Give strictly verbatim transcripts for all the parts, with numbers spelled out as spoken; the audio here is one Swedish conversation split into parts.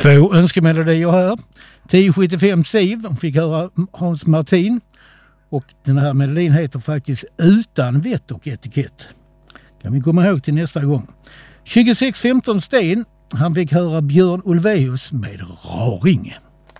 Två önskemelodier här. tio sjuttiofem Siv, de fick höra Hans Martin. Och den här melodin heter faktiskt Utan vett och etikett. Kan vi komma ihåg till nästa gång. tjugosex femton Sten, han fick höra Björn Ulvaeus med Raring.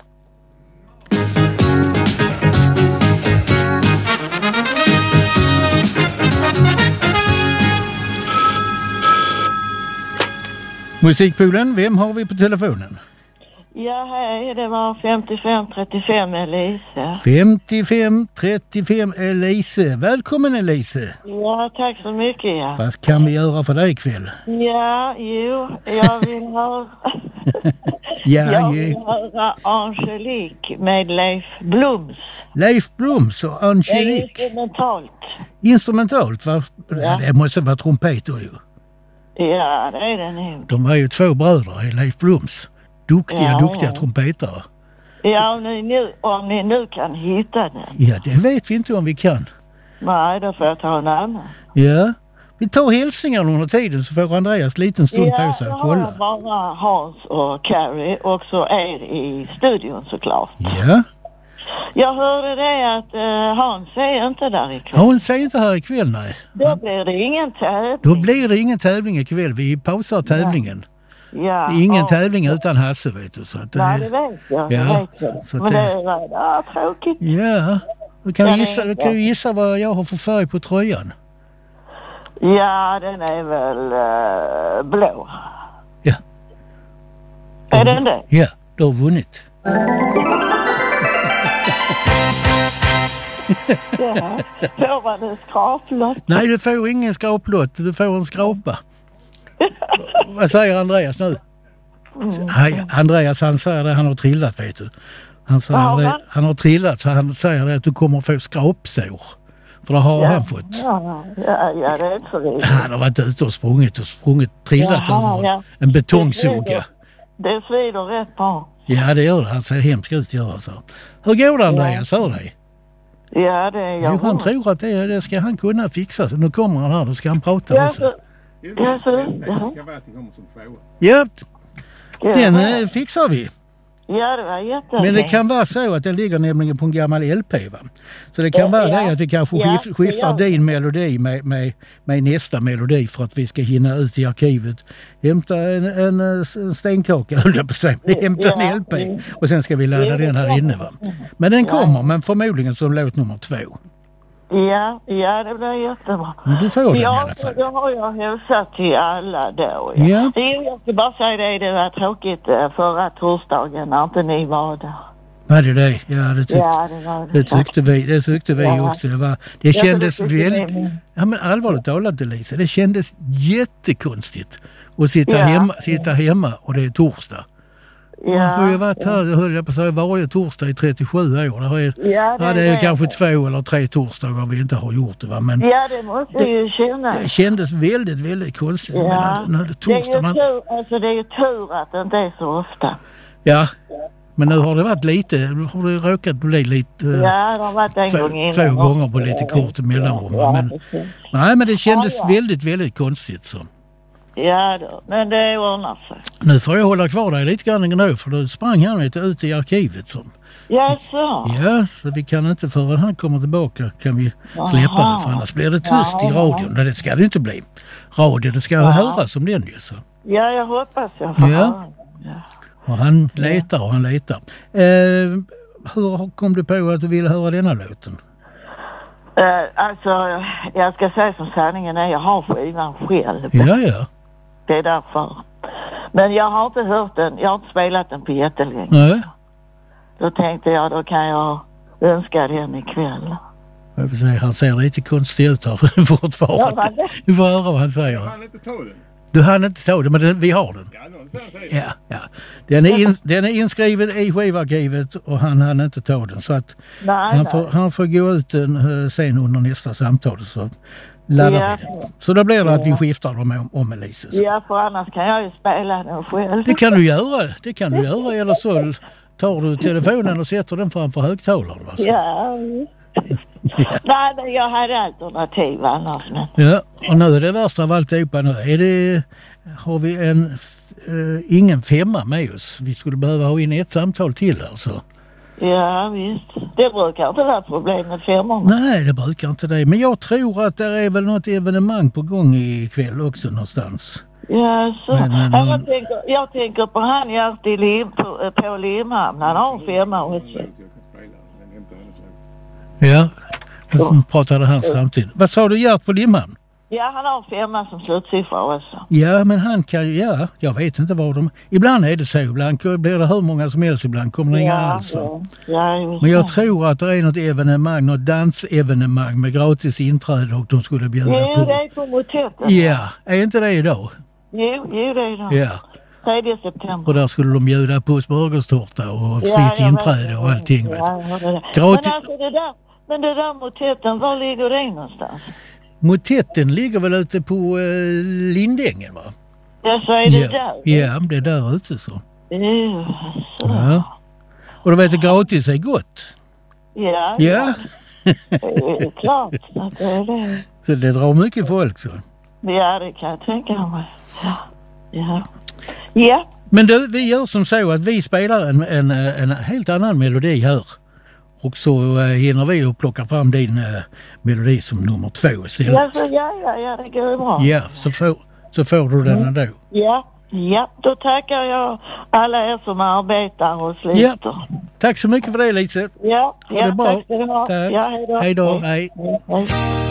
Musikpoolen, vem har vi på telefonen? Ja, hej, det var femtiofem trettiofem Elise. femtiofem trettiofem Elise. Välkommen Elise. Ja, tack så mycket. Ja. Vad kan vi göra för dig ikväll? Ja, jo, jag vill höra... ja, jag vill höra Angelique med Leif Blums. Leif Blums och Angelique. Det är instrumentalt. Instrumentalt? Va? Ja. Det måste vara trumpeter ju. Ja, det är det nog. De var ju två bröder i Leif Blums. Duktiga, ja, duktiga ja. trumpetare. Ja, om ni, nu, om ni nu kan hitta den. Ja, det vet vi inte om vi kan. Nej, då får jag ta en annan. Ja, vi tar hälsningar under tiden så får Andreas liten stund ja, på sig att kolla. Ja, bara Hans och Carrie och så är i studion såklart. Ja. Jag hörde det att uh, Hans är inte där ikväll. Hans är inte här ikväll, nej. Då blir det ingen tävling. Då blir det ingen tävling ikväll. Vi pausar tävlingen. Ja. Ja, ingen och... tävling utan Hasse, vet du. Så att, nej, det vet jag. Ja, det vet jag. Så men det är ja, tråkigt. Ja, du kan, ja, gissa, du kan gissa vad jag har för färg på tröjan. Ja, den är väl uh, blå. Ja. Är den det? Ja, du har vunnit. Ja, får man en skraplott? Nej, du får ingen skraplott. Du får en skrapa. Vad säger Andreas nu? Mm. Hej, Andreas, han säger det, han har trillat, vet du. Han säger ja, det, han har trillat, så han säger det att du kommer få skrapsår. För det har ja, han fått. Ja, ja, ja, det är inte så roligt. Han har varit ute och sprungit och sprungit, trillat Jaha, över ja. en betongsoga. Det svider rätt bra. Ja, det gör det. Han ser hemskt ut, gör så. Hur går det, Andreas? Hör dig? Ja, det är jag. Jo, han tror att det, det ska han kunna fixa. Så nu kommer han här, då ska han prata ja, också. Så, ja, så, ja. Ja, den ja. fixar vi. Ja, det var jättebra. Men det kan vara så att den ligger nämligen på en gammal L P, va? Så det kan ja, vara ja. det att vi kanske ja, skif- skiftar ja. din melodi med, med, med nästa melodi för att vi ska hinna ut i arkivet. Hämta en, en, en stenkaka, höll jag på sig. Hämta ja. en L P och sen ska vi ladda ja. den här inne, va? Men den kommer, ja. men förmodligen som låt nummer två. Ja, ja, det blir jättebra. Men du får den ja, i alla fall. Ja, då har jag hälsat till alla då. Ja. ja. Det, jag ska bara säga det, det var tråkigt förra torsdagen när inte ni var där. Var det det? Ja, det, tyck- ja, det, var det. det tyckte vi, det tyckte vi ja. också. Det, var, det kändes ja, väldigt... Ja, men allvarligt talat, Elisa, det kändes jättekonstigt att sitta, ja. hemma, sitta hemma och det är torsdag. Ja, man har ju varit här, det höll jag på att säga, varje torsdag i trettiosju år. Det, har ju, ja, det, ja, det är det. kanske två eller tre torsdagar vi inte har gjort det, va? Men ja, det måste det, ju kännas. Det kändes väldigt, väldigt konstigt. Ja. Men när det, torsdag, det, är ju man... tur, alltså, det är ju tur att det inte är så ofta. Ja, men nu har det varit lite, har det råkat bli lite... Ja, det har varit en två, gång innan. Två gånger på lite kort mellanrum. Ja, men, nej, men det kändes ja, ja. väldigt, väldigt konstigt så. Ja då, men det ordnar sig. Nu får jag hålla kvar dig lite grann nu, för då sprang han lite ut i arkivet. Så. Ja, så. Ja, så vi kan inte förrän han kommer tillbaka kan vi släppa Aha. det, för annars blir det tyst ja, i radion. Ja. Det ska det inte bli. Radio, det ska ja. höras om den ju så. Ja, jag hoppas jag får ja. ja. Och han letar och han letar. Eh, hur kom du på att du ville höra denna låten? Uh, alltså, jag ska säga som sanningen är, jag har skivan själv. Ja, ja. Det är därför. Men jag har inte hört den, jag har inte spelat den på jättelänge. Nej. Då tänkte jag, då kan jag önska den ikväll. Jag vill säga, han ser lite konstig ut här fortfarande. Ja, du får höra vad han säger. Jag hann inte ta den. Du hann inte ta den, men den, vi har den. Ja, någonstans säger ja, ja. Den, är in, den är inskriven i skivarkivet och han hann inte ta den. Så att nej, han, nej. Får, han får gå ut den sen under nästa samtal. Så laddar ja. vi den. Så då blir det ja. att vi skiftar dem om, om Elise. Ja, för annars kan jag ju spela den själv. Det kan du göra, det kan du göra. Eller så tar du telefonen och sätter den framför högtalaren. Alltså. Ja, ja. Nej, men jag hade alternativ annars. Men... Ja, och nu är det värsta av alltihopa nu. Är det, har vi en uh, ingen femma med oss. Vi skulle behöva ha in ett samtal till alltså. Ja visst, det brukar inte vara problem med femmorna. Nej, det brukar inte det. Men jag tror att det är väl något evenemang på gång ikväll också någonstans. Ja, så. Men, men, ja, jag, tänker, jag tänker på han Gert i Lim, på, på Limhamn. Han har en femma också. Ja, så pratade han samtidigt. Vad sa du Gert på Limhamn? Ja, han har en femma som slutsiffra också. Ja, men han kan ju, ja, jag vet inte vad de... Ibland är det så, ibland blir det hur många som helst, ibland kommer det inga alls. Ja, ja, men jag tror att det är något evenemang, något dansevenemang med gratis inträde och de skulle bjuda jo, på. Jo, det är på motetten. Ja, är inte det idag? Jo, jo det är idag. Ja. tredje september. Och där skulle de bjuda på smörgåstårta och fritt ja, inträde och allting. Ja, det. Gratis... Men alltså det där, men det där motetten, var ligger det någonstans? Motetten ligger väl ute på uh, Lindängen va? Ja, så är det ja. där. Ja, det är där ute så. Ja, så. Ja. Och du vet att gratis är gott. Ja, ja. Det är klart att det är det. Så det drar mycket folk så. Ja, det kan jag tänka mig. Ja. Ja. Ja. Men du, vi gör som så att vi spelar en, en, en helt annan melodi här. Och så uh, hinner vi att plocka fram din uh, melodi som nummer två istället. Ja, så, ja, ja, ja, det går bra. Ja, så får, så får du den ändå. Ja, ja, då tackar jag alla er som arbetar och sliter. Ja. Tack så mycket för det Lise. Ja, ja det bra. tack ska du ha. Tack. Ja, hej då. Hej då, hej. hej. hej.